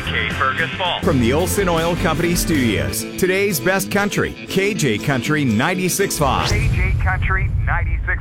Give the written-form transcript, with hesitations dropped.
K. Fergus Falls. From the Olson Oil Company Studios, today's best country, KJ Country 96.5. KJ Country 96.5.